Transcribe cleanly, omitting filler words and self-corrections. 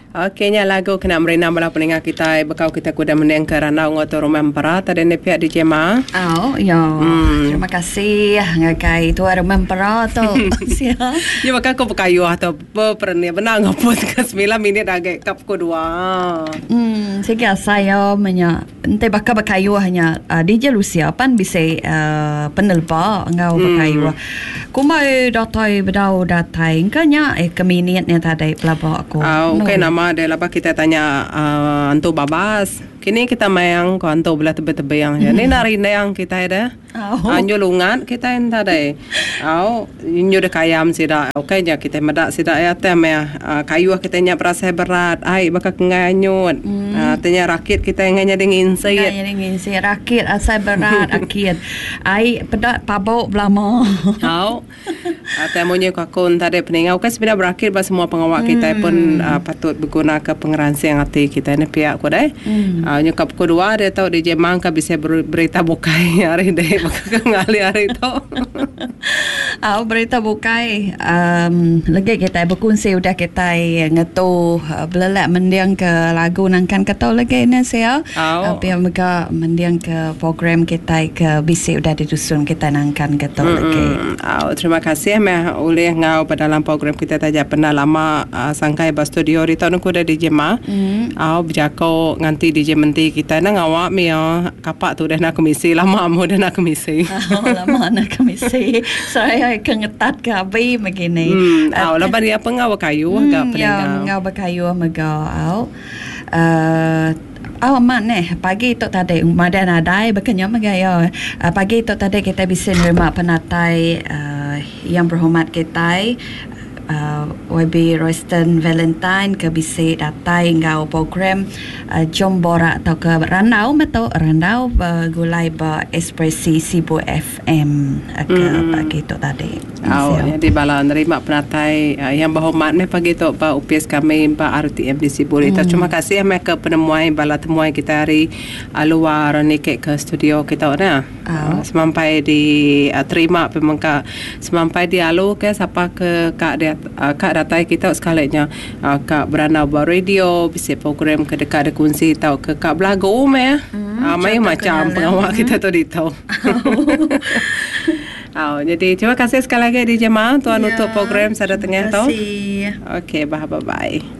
Okeynya lagu kena merina bala peningat kita bekau kita kuda meneng ke ranau ngoto Rumempera tadi ne pihak DJ Ma. Terima kasih ngakai tu Rumempera tu. Ya maka aku berkayu atau perni benar ngapus ke 9 minit agak kap kedua. Sige saya menya ente bakal berkayu hanya DJ Lucia pan bisa penelpa ngau berkayu. Kumai datai bedau datai engkanya keminitnya tadi pelabak aku. Okay nama dia lepas kita tanya antu babas. Kini kita mayang ko antu belah tebe-tebe yang ni narina yang kita ada. Anjo lungat kita enta dai. Inyo de kayam sida. Okay nya kita medak sida ya tem ya. Kayu kita nya perasa berat. Ai baka nganyut. Tanya rakit kita nganya dingin sayet. Nganya dingin sayet rakit asai berat akit. Ai pedak pabok belamo. Temunya kakun tadi peningau kan sebenarnya berakhir bahwa semua pengawal kita pun patut berguna ke pengeransian hati kita ni pihak ko dai. Nyukap kedua dia tahu DJ Mangka bisa berita bukai hari deh bakal ngali hari tu. Berita bukai lagi kita berkongsi udah kita ngetu belak mendiang ke lagu nangkan kata lagi ni saya. Biar mereka mendiang ke program kita ke bisa udah didusun kita nangkan kata lagi. Terima kasih oleh ngau pada dalam program kita taja pernah lama sangkai ba studio di tahun ku dah DJ Ma. Berjako nganti DJ menti kita na ngawak mi kapak tu dah nak komisi lama mu dah nak komisi. Lama nak komisi. Saya kengetat ke abi begini. Lepas dia pengawak kayu agak peninggal. Ngawak kayu megau. Mak pagi tu tadi madan adai bekenya magaya. Pagi tu tadi kita bisa nerima penatai yang berhormat kita YB Royston Valentine ke bisa datai ngau program jom borak atau ke Ranau gulai ba Ekspresi Sibu FM ke pagi tu tadi. Jadi bala nerima penatai yang berhormat pagi tu ba UPS kami ba RTM di Sibu. Terima kasih ke penemuan bala temuan kita hari luar ni ke studio kita na. Sampai di terima pemangka sampai dialog ke siapa ke kak datai kita sekalinya kak Beranau Radio bisa program ke dekat ada kunci tahu ke kak Belago mai macam pengawal kita tu ditau. Jadi terima kasih sekali lagi DJ Ma tuan untuk program sada tengah tu. Terima kasih. Okey bye.